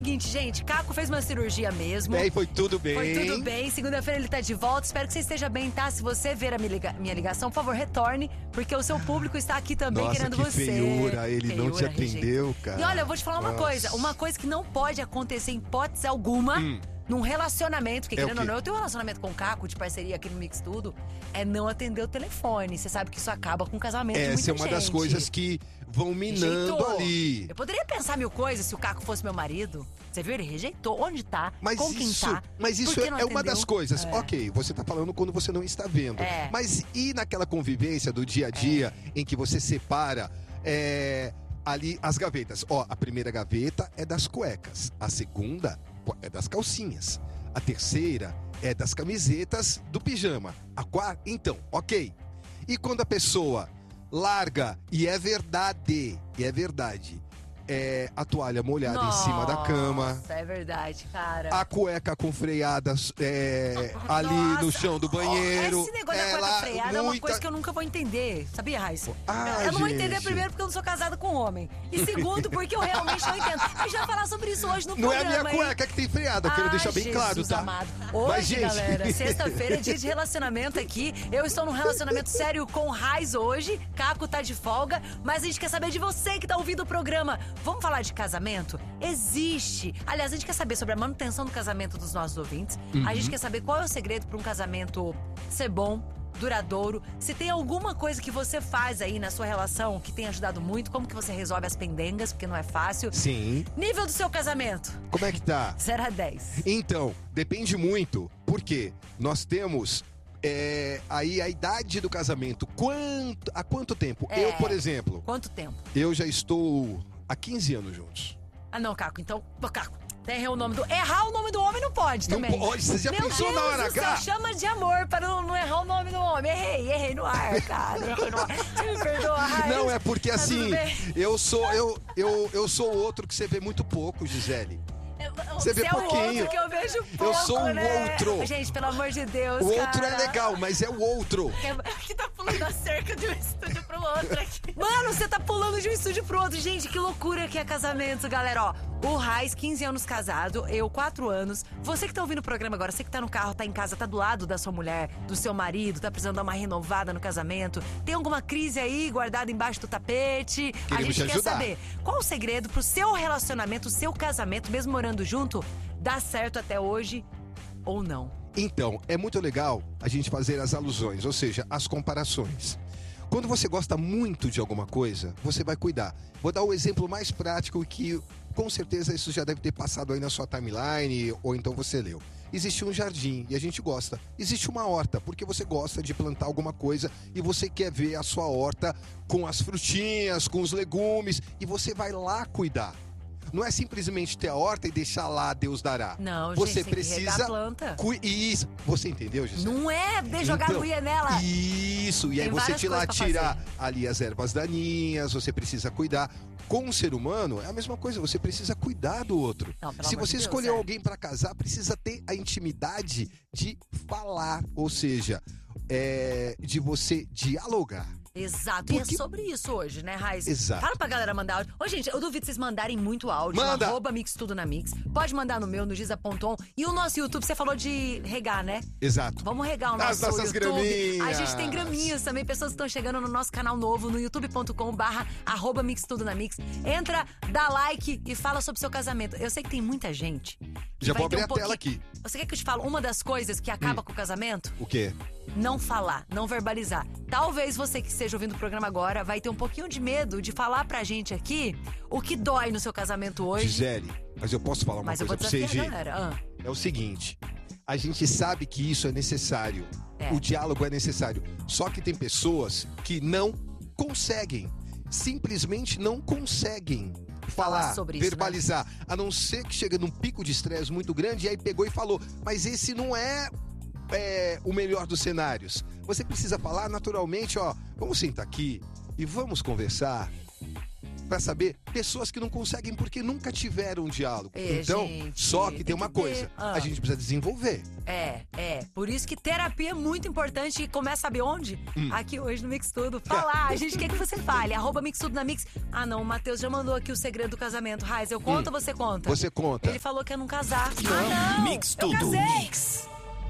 Seguinte, gente, Caco fez uma cirurgia mesmo. E foi tudo bem. Foi tudo bem. Segunda-feira ele tá de volta. Espero que você esteja bem, tá? Se você ver a minha ligação, por favor, retorne, porque o seu público está aqui também querendo que você. Feiura, ele não te atendeu, cara. E olha, eu vou te falar uma coisa. Uma coisa que não pode acontecer em hipótese alguma num relacionamento, que querendo ou não, eu tenho um relacionamento com o Caco, de parceria aqui no Mix Tudo, é não atender o telefone. Você sabe que isso acaba com o casamento de muita gente. Essa é uma das coisas que vão minando ali. Eu poderia pensar mil coisas se o Caco fosse meu marido. Você viu? Ele rejeitou. Onde tá? Com quem tá? Mas isso é uma das coisas. Ok, você tá falando quando você não está vendo. Mas e naquela convivência do dia a dia em que você separa ali as gavetas? Ó, a primeira gaveta é das cuecas. A segunda é das calcinhas. A terceira é das camisetas do pijama. A quarta, então, ok. E quando a pessoa larga, e é verdade, a toalha molhada em cima da cama. Nossa, é verdade, cara. A cueca com freadas ali no chão do banheiro. Esse negócio da cueca freada é uma coisa que eu nunca vou entender. Sabia, Raíssa? Eu não vou entender primeiro porque eu não sou casada com homem. E segundo, porque eu realmente não entendo. A gente vai falar sobre isso hoje no programa. Não é a minha cueca que tem freada, eu quero deixar bem claro, tá? Amado. Hoje, galera, sexta-feira é dia de relacionamento aqui. Eu estou num relacionamento sério com o Raiz hoje. Caco tá de folga, mas a gente quer saber de você que tá ouvindo o programa. Vamos falar de casamento? Existe. Aliás, a gente quer saber sobre a manutenção do casamento dos nossos ouvintes. A gente quer saber qual é o segredo para um casamento ser bom, duradouro. Se tem alguma coisa que você faz aí na sua relação que tem ajudado muito, como que você resolve as pendengas, porque não é fácil. Sim. Nível do seu casamento. Como é que tá? 0 a 10. Então, depende muito, porque nós temos aí a idade do casamento. Há quanto tempo? Eu, por exemplo... Quanto tempo? Eu já estou há 15 anos juntos. Ah, não, Caco. Então, Caco, errar o nome do homem não pode também. Não pode, você já pensou na hora H? Você chama de amor para não errar o nome do homem. Errei no ar, cara. Você me perdoa, Raiz. Não, é porque Tá assim, eu sou o outro que você vê muito pouco, Gisele. Você vê pouquinho. É o outro que eu vejo pouco, eu sou o outro. Gente, pelo amor de Deus, o cara. outro é legal, mas é o outro. Que tá pulando a cerca de um estúdio pro outro aqui. Mano, você tá pulando de um estúdio pro outro. Gente, que loucura que é casamento, galera. Ó, o Raiz, 15 anos casado, eu 4 anos. Você que tá ouvindo o programa agora, você que tá no carro, tá em casa, tá do lado da sua mulher, do seu marido, tá precisando dar uma renovada no casamento, tem alguma crise aí guardada embaixo do tapete? Queremos a gente te quer ajudar. saber qual o segredo pro seu relacionamento, o seu casamento, mesmo morando junto, dar certo até hoje ou não? Então, é muito legal a gente fazer as alusões, ou seja, as comparações. Quando você gosta muito de alguma coisa, você vai cuidar. Vou dar o exemplo mais prático que, com certeza, isso já deve ter passado aí na sua timeline, ou então você leu. Existe um jardim e a gente gosta. Existe uma horta, porque você gosta de plantar alguma coisa e você quer ver a sua horta com as frutinhas, com os legumes, e você vai lá cuidar. Não é simplesmente ter a horta e deixar lá, Deus dará. Não, você gente, tem precisa que regar a planta. Isso. Você entendeu, Gisele? Não é de jogar aguinha nela. Isso. E aí Tem você várias tirar ali as ervas daninhas, você precisa cuidar. Com o ser humano, é a mesma coisa. Você precisa cuidar do outro. Não, pelo Se amor você de Deus, escolher alguém pra casar, precisa ter a intimidade de falar. Ou seja, de você dialogar. Exato, e é sobre isso hoje, né, Raiz? Exato. Fala pra galera mandar áudio. Ô, gente, eu duvido vocês mandarem muito áudio. Manda! No @Mix Tudo na Mix. Pode mandar no meu, no Giza.on. E o nosso YouTube, você falou de regar, né? Exato. Vamos regar o As nosso nossas YouTube. graminhas. A gente tem graminhas também, pessoas que estão chegando no nosso canal novo, no youtube.com/@ Mix Tudo na Mix. Entra, dá like e fala sobre o seu casamento. Eu sei que tem muita gente. Já vou abrir a tela aqui. Você quer que eu te fale uma das coisas que acaba com o casamento? O quê? Não falar, não verbalizar. Talvez você que esteja ouvindo o programa agora vai ter um pouquinho de medo de falar pra gente aqui o que dói no seu casamento hoje. Gisele, mas eu posso falar uma coisa pra você, Gi? É o seguinte, a gente sabe que isso é necessário. O diálogo é necessário. Só que tem pessoas que não conseguem. Simplesmente não conseguem falar sobre isso, verbalizar. Né? A não ser que chega num pico de estresse muito grande e aí pegou e falou, mas esse não é o melhor dos cenários. Você precisa falar naturalmente, ó, vamos sentar aqui e vamos conversar. pra saber pessoas que não conseguem porque nunca tiveram um diálogo. Então, gente, só que tem uma coisa, a gente precisa desenvolver. Por isso que terapia é muito importante e começa a saber onde? Aqui hoje no Mix Tudo. Fala, a gente quer que você fale. @Mix Tudo na Mix. Ah, não, o Matheus já mandou aqui o segredo do casamento. Raiz, eu conto ou você conta? Você conta. Ele falou que é não casar. Não. Ah, não. Mix Eu Tudo. casei.